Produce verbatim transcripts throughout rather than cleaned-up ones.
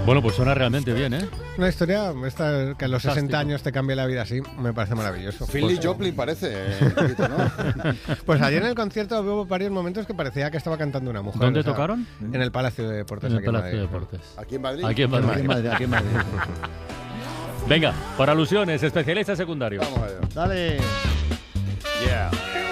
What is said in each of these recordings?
Bueno, pues suena realmente bien, ¿eh? Una historia esta, que a los Fantástico. sesenta años te cambie la vida así, me parece maravilloso. Philly Pues, Joplin parece, eh, un poquito, ¿no? pues ayer en el concierto hubo varios momentos que parecía que estaba cantando una mujer. ¿Dónde o sea, tocaron? En el Palacio de Deportes. En el aquí en Palacio de Madrid. Deportes. Aquí en Madrid. Aquí en Madrid. Aquí en Madrid, aquí en Madrid. Venga, por alusiones, especialista secundario. Vamos a ver. Dale. Yeah.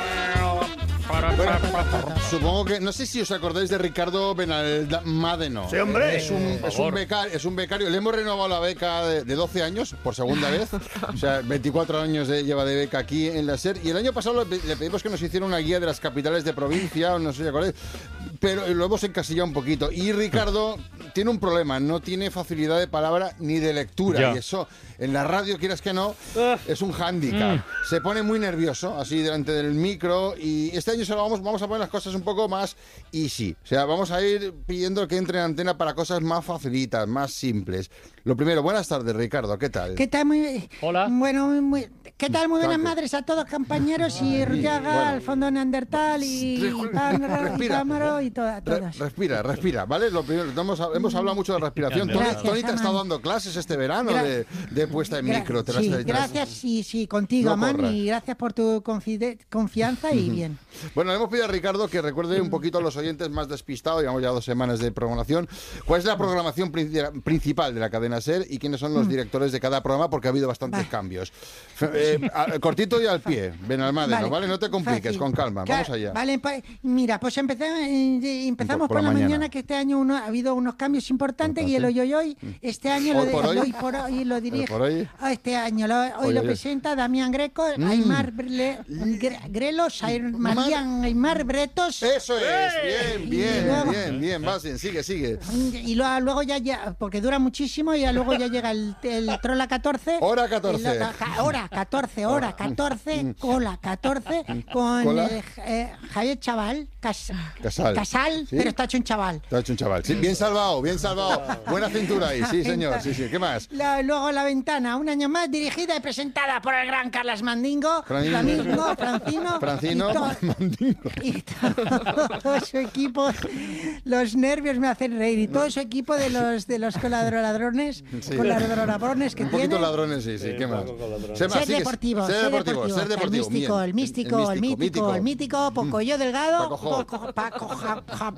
Bueno, supongo que, no sé si os acordáis de Ricardo Benalmádeno. Sí, hombre. Es un, es un, becario, es un becario. Le hemos renovado la beca de, de doce años por segunda vez. O sea, veinticuatro años de- lleva de beca aquí en la SER. Y el año pasado le, le pedimos que nos hiciera una guía de las capitales de provincia, o no sé si acordáis. Pero lo hemos encasillado un poquito. Y Ricardo tiene un problema, no tiene facilidad de palabra ni de lectura. Ya. Y eso, en la radio, quieras que no, es un hándicap. Se pone muy nervioso, así delante del micro. Y este año se lo vamos, vamos a poner las cosas un poco más easy. O sea, vamos a ir pidiendo que entre en antena para cosas más facilitas, más simples. Lo primero, buenas tardes, Ricardo, ¿qué tal? ¿Qué tal? Muy, Hola. Bueno, muy, muy- ¿qué tal? Muy buenas Tanto. madres a todos, compañeros, y Ruyaga, bueno. al fondo Neandertal, y Pándaro, y Respira. Cámaro, y to- a Re- todos. respira, respira, ¿vale? Lo primero, hemos, hemos hablado mucho de respiración. Tony, Gracias, Tony te ha estado Aman. dando clases este verano Gra- de, de puesta en Gra- micro. Te las- sí, te las- gracias, sí, sí, contigo, No Aman, corras. y gracias por tu confide- confianza y bien. Bueno, le hemos pedido a Ricardo que recuerde un poquito a los oyentes más despistados, llevamos ya dos semanas de programación, cuál es la programación princi- principal de la cadena SER y quiénes son los directores de cada programa, porque ha habido bastantes Mm. Va. cambios. F- eh, a- cortito y al pie, Benalmádeno, ¿vale? No te compliques, fácil. con calma, Claro, vamos allá. Vale, pa- mira, pues empezamos, eh, empezamos Por- por por, la la mañana. mañana. que este año uno- ha habido unos cambios importantes y el hoy hoy hoy, este año Hoy lo, por el hoy. hoy por hoy lo dirige. por hoy. Ah, este año lo- hoy, Hoy, lo hoy. presenta Damián Greco, Mm. Aymar Bre- Gre- Grelos, Aymar- María Aymar Bretos. Eso es, bien, bien, luego- bien, bien, vas bien, sigue, sigue. Y lo- luego ya, ya, porque dura muchísimo, y ya luego ya llega el, el Trola catorce. Hora catorce. El- la- ca- hora catorce, hora catorce, cola catorce, con Cola. eh, eh, Javier Chaval, Cas- Casal. Casal, ¿Sí? pero está hecho un chaval. Te ha hecho un chaval. Sí, bien salvado, bien salvado. Buena cintura ahí, sí, señor, sí, sí. ¿Qué más? La- luego La Ventana, un año más, dirigida y presentada por el gran Carlos Mandingo, Fran- Flamingo, Francino, Francino, y, to- Mandingo. y todo su equipo. Los nervios me hacen reír, y todo su equipo de los de los coladroladrones, Sí. coladroladrones que Un poquito tiene. ladrones, sí, sí. ¿Qué más? Sé más, Ser sigue. deportivo, Ser deportivo, ser deportivo. El místico, bien. el místico, el mítico, el mítico, Pocoyo Delgado, Paco Jo. Poco- Paco Ja- Ja-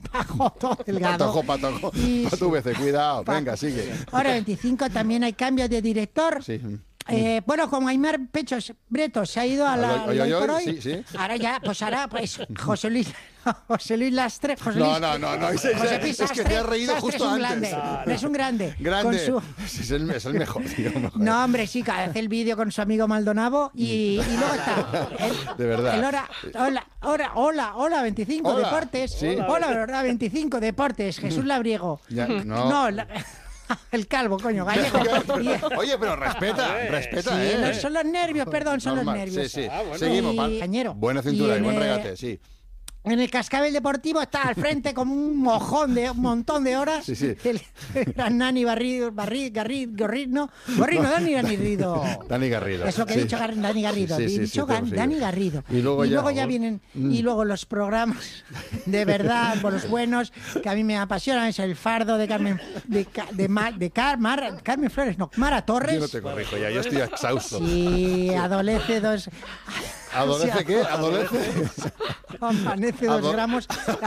Paco Delgado. Patojo, patojo. Y- Pa' tu veces, cuidado. Paco. Venga, sigue. Ahora veinticinco también hay cambios de director. Sí. Eh, bueno, como Aymar Pechos Bretos se ha ido a la Al hoy, al hoy, hoy por hoy, hoy, sí, sí. ahora ya, pues ahora, pues José Luis, José Luis Lastre, José No, Luis, no, no, no, es- es- José es Luis que Sastre, te has reído Sastre justo es un antes. Grande, es un grande. Grande. Con Es, el, es el mejor, tío. mejor. su, no, hombre, sí, que hace el vídeo con su amigo Maldonado, y, y luego está el, De verdad. el hora, hola, hola, hola, hola, veinticinco Hola, deportes, sí. hola, verdad, veinticinco deportes, Jesús Labriego. Ya, no. la- el calvo, coño, gallego. Y- Oye, pero respeta, respeta, Sí, ¿eh? no, son los nervios, perdón, son Normal, los nervios. Sí, sí. Ah, bueno. Seguimos, Y- Pal. Cañero. Buena cintura y, Y en, buen eh, regate, sí. En el Cascabel Deportivo está al frente con un mojón de un montón de horas. Sí, sí. El, el gran Nani Barrido, Barri, Garrido, Gorrino, Gorrino, Dani Garrido. Dani Garrido. Es lo que sí. he dicho, Gar- Dani Garrido. Sí, sí, he sí, dicho te lo Gan- sigo. Dani Garrido. Y luego ya- Mm. vienen, y luego los programas de verdad, por los buenos, que a mí me apasionan, es El Fardo de Carmen, de, Ca- de, Ma- de Car- Mar- Carmen Flores, no, Mara Torres. Yo no te corrijo ya, yo estoy exhausto. Sí, adolece dos. ¿Adolece qué? ¿Adolece? Amanece dos Ado- gramos.